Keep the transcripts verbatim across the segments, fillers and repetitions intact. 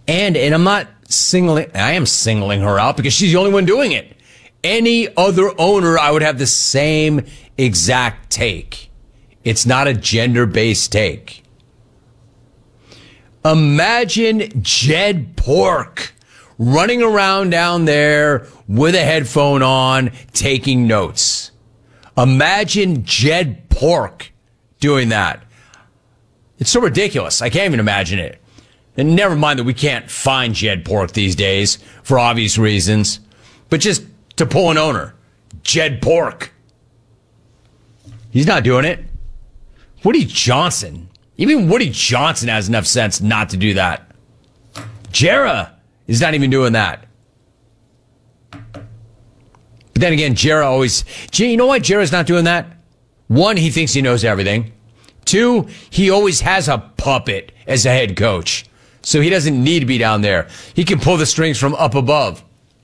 And, and I'm not singling, I am singling her out because she's the only one doing it. Any other owner, I would have the same exact take. It's not a gender-based take. Imagine Jed Pork running around down there with a headphone on, taking notes. Imagine Jed Pork doing that. It's so ridiculous. I can't even imagine it. And never mind that we can't find Jed Pork these days for obvious reasons. But just to pull an owner, Jed Pork. He's not doing it. Woody Johnson. Even Woody Johnson has enough sense not to do that. Jarrah is not even doing that. But then again, Jarrah always... You know why Jarrah's not doing that? One, he thinks he knows everything. Two, he always has a puppet as a head coach. So he doesn't need to be down there. He can pull the strings from up above.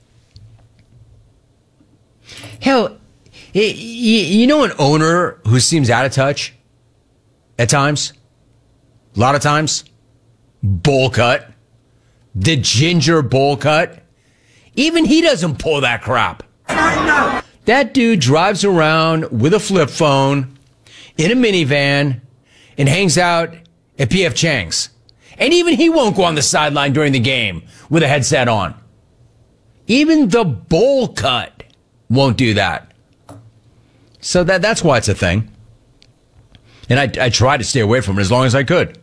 Hell, you know an owner who seems out of touch at times? A lot of times? Bowl cut. The ginger bowl cut. Even he doesn't pull that crap. That dude drives around with a flip phone in a minivan and hangs out at P F Chang's. And even he won't go on the sideline during the game with a headset on. Even the bowl cut won't do that. So that that's why it's a thing. And I, I tried to stay away from it as long as I could.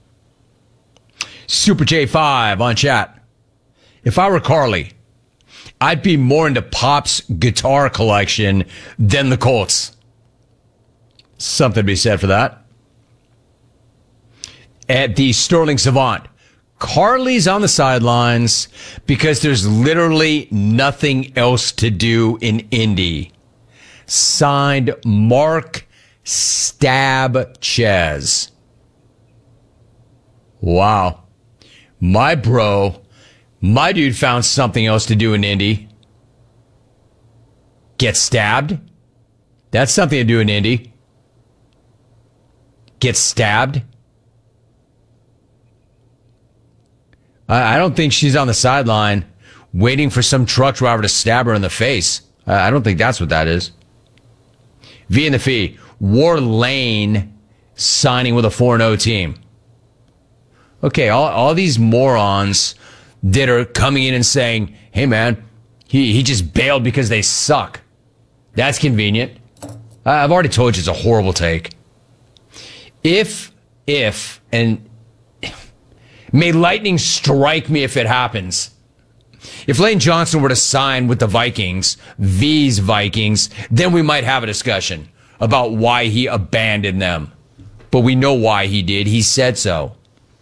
Super J five on chat. If I were Carly, I'd be more into Pop's guitar collection than the Colts. Something to be said for that. At the Sterling Savant, Carly's on the sidelines because there's literally nothing else to do in Indy. Signed Mark Stab Ches. Wow. My bro, my dude found something else to do in Indy. Get stabbed? That's something to do in Indy. Get stabbed? I don't think she's on the sideline waiting for some truck driver to stab her in the face. I don't think that's what that is. V in the fee. War Lane signing with a four and oh team. Okay, all, all these morons that are coming in and saying, hey, man, he, he just bailed because they suck. That's convenient. I've already told you it's a horrible take. If, if, and... May lightning strike me if it happens. If Lane Johnson were to sign with the Vikings, these Vikings, then we might have a discussion about why he abandoned them. But we know why he did. He said so.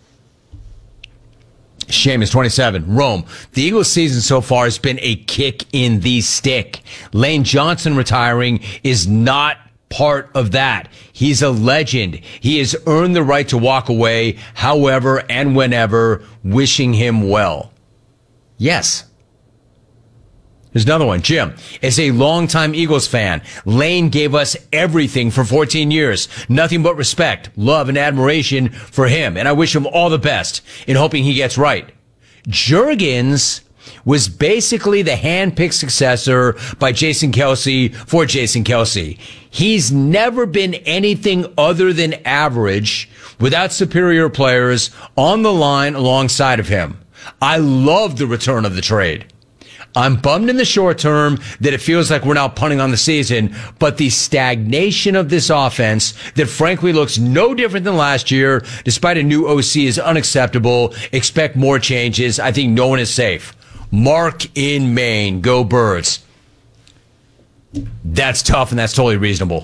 Seamus, twenty-seven, Rome. The Eagles season so far has been a kick in the stick. Lane Johnson retiring is not part of that. He's a legend. He has earned the right to walk away however and whenever, wishing him well. Yes. There's another one. Jim, as a longtime Eagles fan, Lane gave us everything for fourteen years. Nothing but respect, love, and admiration for him. And I wish him all the best in hoping he gets right. Juergens was basically the hand-picked successor by Jason Kelce for Jason Kelce. He's never been anything other than average without superior players on the line alongside of him. I love the return of the trade. I'm bummed in the short term that it feels like we're now punting on the season, but the stagnation of this offense that frankly looks no different than last year, despite a new O C, is unacceptable. Expect more changes. I think no one is safe. Mark in Maine. Go Birds. That's tough, and that's totally reasonable.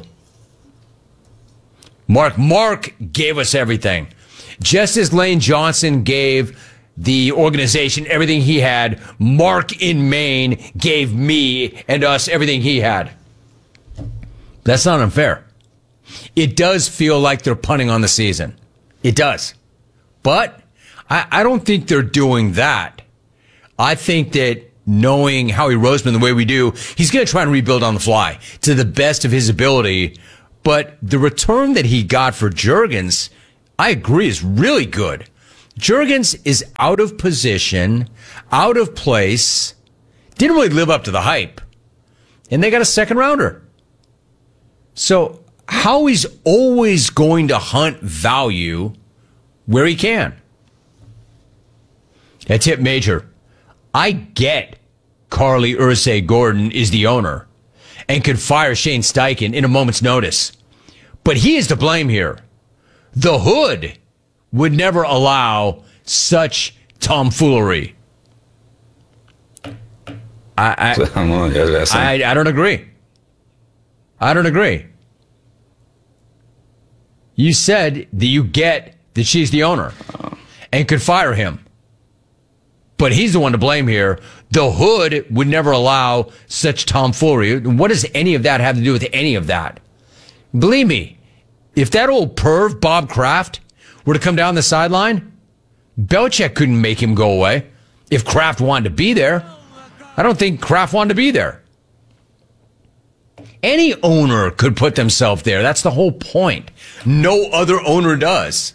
Mark, Mark gave us everything. Just as Lane Johnson gave the organization everything he had, Mark in Maine gave me and us everything he had. That's not unfair. It does feel like they're punting on the season. It does. But I, I don't think they're doing that. I think that knowing Howie Roseman the way we do, he's going to try and rebuild on the fly to the best of his ability. But the return that he got for Juergens, I agree, is really good. Jurgens is out of position, out of place, didn't really live up to the hype. And they got a second rounder. So Howie's always going to hunt value where he can. That's it, Major. I get Carly Ursay Gordon is the owner and could fire Shane Steichen in a moment's notice. But he is to blame here. The hood would never allow such tomfoolery. I I, I, I don't agree. I don't agree. You said that you get that she's the owner and could fire him. But he's the one to blame here. The hood would never allow such tomfoolery. What does any of that have to do with any of that? Believe me, if that old perv, Bob Kraft, were to come down the sideline, Belichick couldn't make him go away. If Kraft wanted to be there, I don't think Kraft wanted to be there. Any owner could put themselves there. That's the whole point. No other owner does.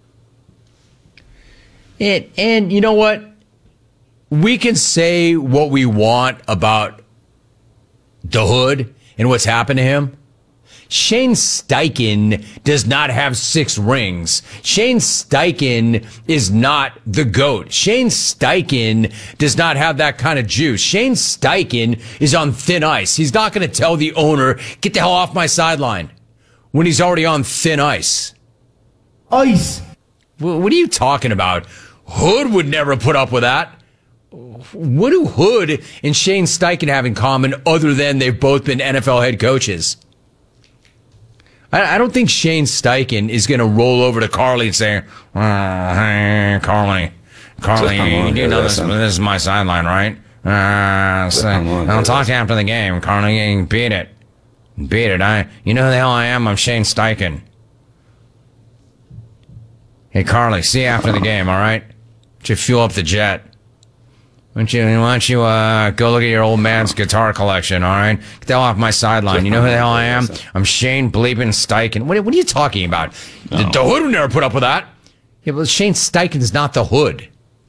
And, and you know what? We can say what we want about the hood and what's happened to him. Shane Steichen does not have six rings. Shane Steichen is not the GOAT. Shane Steichen does not have that kind of juice. Shane Steichen is on thin ice. He's not going to tell the owner, get the hell off my sideline, when he's already on thin ice. Ice. What are you talking about? Hood would never put up with that. What do Hood and Shane Steichen have in common other than they've both been N F L head coaches? I, I don't think Shane Steichen is going to roll over to Carly and say, oh, hey, Carly, Carly, you do know this, this is my sideline, right? Uh, so, I'll talk to you after the game. Carly, beat it. Beat it. I, you know who the hell I am? I'm Shane Steichen. Hey, Carly, see you after the game, all right? Why don't you fuel up the jet? Why don't you, why don't you uh, go look at your old man's guitar collection, all right? Get the hell off my sideline. You know who the hell I am? I'm Shane Bleepin' Steichen. What, what are you talking about? No. The, the Hood would never put up with that. Yeah, but Shane Steichen's not the Hood.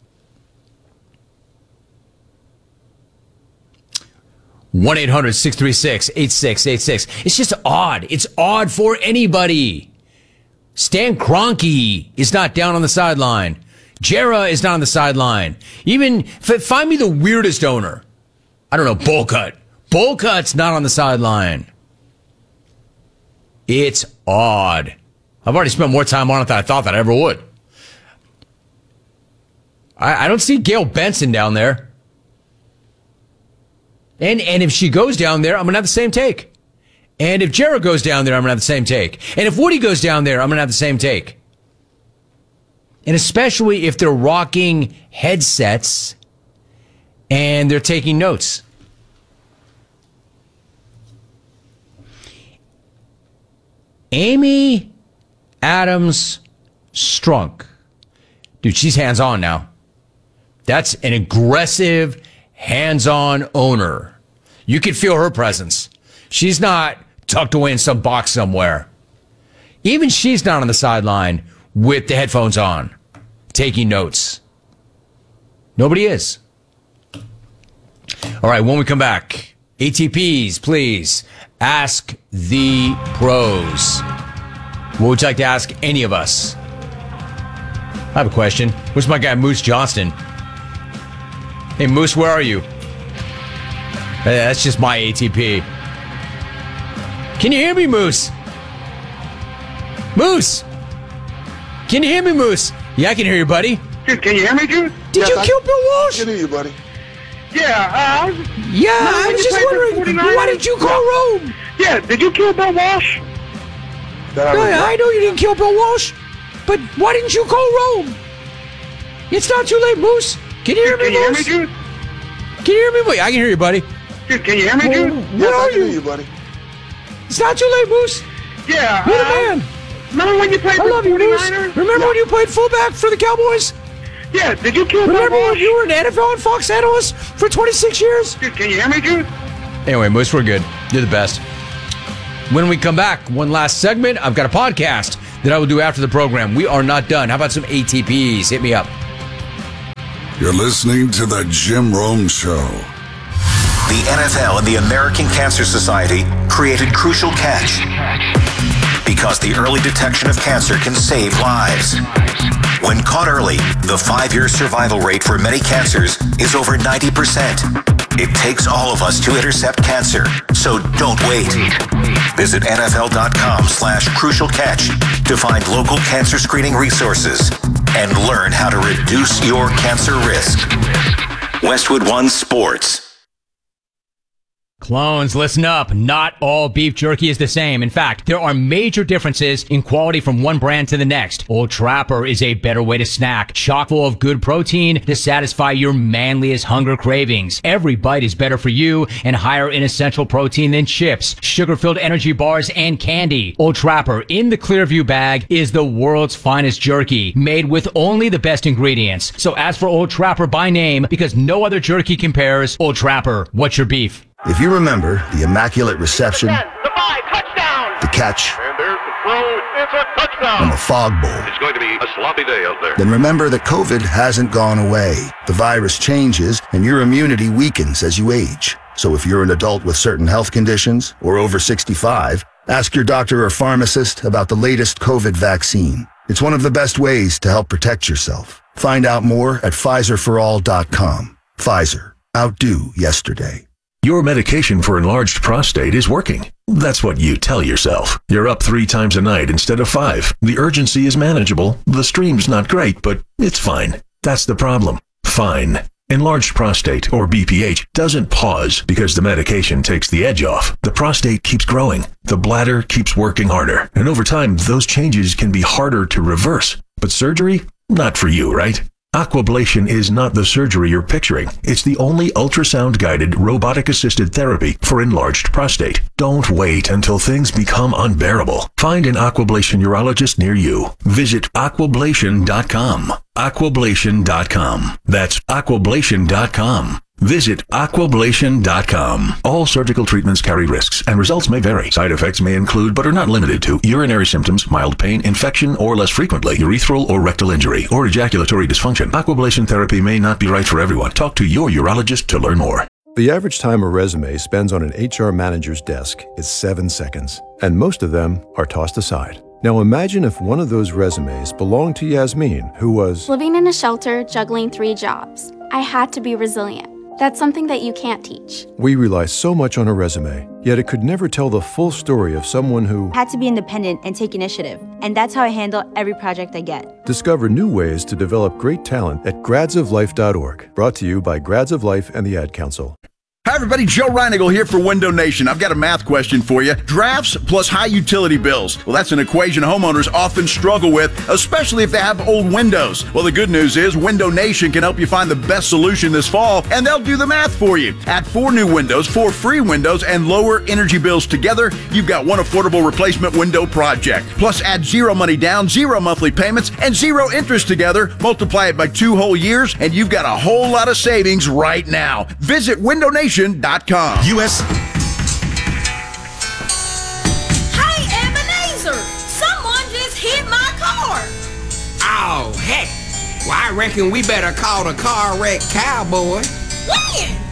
one eight hundred six three six eight six eight six. It's just odd. It's odd for anybody. Stan Kroenke is not down on the sideline. Jera is not on the sideline. Even, find me the weirdest owner. I don't know, Bolcut. Bolcut's not on the sideline. It's odd. I've already spent more time on it than I thought that I ever would. I, I don't see Gail Benson down there. And and if she goes down there, I'm going to have the same take. And if Jera goes down there, I'm going to have the same take. And if Woody goes down there, I'm going to have the same take. And especially if they're rocking headsets and they're taking notes. Amy Adams Strunk. Dude, she's hands-on now. That's an aggressive, hands-on owner. You can feel her presence. She's not tucked away in some box somewhere. Even she's not on the sideline with the headphones on, taking notes. Nobody is. All right, when we come back, A T Ps, please, ask the pros. What would you like to ask any of us? I have a question. Where's my guy, Moose Johnston? Hey, Moose, where are you? Hey, that's just my A T P. Can you hear me, Moose? Moose! Can you hear me, Moose? Yeah, I can hear you, buddy. Dude, can you hear me, dude? Did yes, you I, kill Bill Walsh? I can hear you, buddy. Yeah, uh, I was... Yeah, I was just wondering, why did you call Rome? Yeah, did you kill Bill Walsh? No, I know you didn't kill Bill Walsh, but why didn't you call Rome? It's not too late, Moose. Can you hear dude, me, can Moose? You hear me, dude? Can you hear me? Wait, I can hear you, buddy. Dude, can you hear me, dude? Well, Yes, where I are can you? hear you, buddy. It's not too late, Moose. Yeah, You're uh, the man. Remember when you played I for love the you, Moose. forty-niners? Remember yeah. when you played fullback for the Cowboys? Yeah, did you kill Remember Bill when Walsh? you were an N F L and Fox analyst for twenty-six years? Dude, can you hear me, dude? Anyway, Moose, we're good. You're the best. When we come back, one last segment, I've got a podcast that I will do after the program. We are not done. How about some A T Ps? Hit me up. You're listening to the Jim Rome Show. The N F L and the American Cancer Society created Crucial Catch because the early detection of cancer can save lives. When caught early, the five-year survival rate for many cancers is over ninety percent. It takes all of us to intercept cancer, so don't wait. Visit nfl.com slash crucial catch to find local cancer screening resources and learn how to reduce your cancer risk. Westwood One Sports. Clones, listen up. Not all beef jerky is the same. In fact, there are major differences in quality from one brand to the next. Old Trapper is a better way to snack, chock full of good protein to satisfy your manliest hunger cravings. Every bite is better for you and higher in essential protein than chips, sugar-filled energy bars, and candy. Old Trapper in the Clearview bag is the world's finest jerky, made with only the best ingredients. So ask for Old Trapper by name because no other jerky compares. Old Trapper, what's your beef? If you remember the immaculate reception, The five, touchdown. the catch, And there's the throw. It's a touchdown. and the fog bowl, It's going to be a sloppy day out there. then remember that COVID hasn't gone away. The virus changes and your immunity weakens as you age. So if you're an adult with certain health conditions or over sixty-five, ask your doctor or pharmacist about the latest COVID vaccine. It's one of the best ways to help protect yourself. Find out more at Pfizer for all dot com. Pfizer. Outdo yesterday. Your medication for enlarged prostate is working. That's what you tell yourself. You're up three times a night instead of five. The urgency is manageable. The stream's not great, but it's fine. That's the problem. Fine. Enlarged prostate, or B P H, doesn't pause because the medication takes the edge off. The prostate keeps growing. The bladder keeps working harder. And over time, those changes can be harder to reverse. But surgery? Not for you, right? Aquablation is not the surgery you're picturing. It's the only ultrasound-guided, robotic-assisted therapy for enlarged prostate. Don't wait until things become unbearable. Find an Aquablation urologist near you. Visit aquablation dot com. aquablation dot com. That's aquablation dot com. Visit aquablation dot com. All surgical treatments carry risks, and results may vary. Side effects may include, but are not limited to, urinary symptoms, mild pain, infection, or less frequently, urethral or rectal injury, or ejaculatory dysfunction. Aquablation therapy may not be right for everyone. Talk to your urologist to learn more. The average time a resume spends on an H R manager's desk is seven seconds, and most of them are tossed aside. Now imagine if one of those resumes belonged to Yasmin, who was living in a shelter, juggling three jobs. I had to be resilient. That's something that you can't teach. We rely so much on a resume, yet it could never tell the full story of someone who had to be independent and take initiative. And that's how I handle every project I get. Discover new ways to develop great talent at grads of life dot org. Brought to you by Grads of Life and the Ad Council. Hi everybody, Joe Reinigal here for Window Nation. I've got a math question for you. Drafts plus high utility bills. Well, that's an equation homeowners often struggle with, especially if they have old windows. Well, the good news is Window Nation can help you find the best solution this fall, and they'll do the math for you. Add four new windows, four free windows, and lower energy bills together. You've got one affordable replacement window project. Plus add zero money down, zero monthly payments, and zero interest together. Multiply it by two whole years, and you've got a whole lot of savings right now. Visit window nation dot com. U S Hey, Ebenezer! Someone just hit my car! Oh, heck! Well, I reckon we better call the car wreck cowboy. When?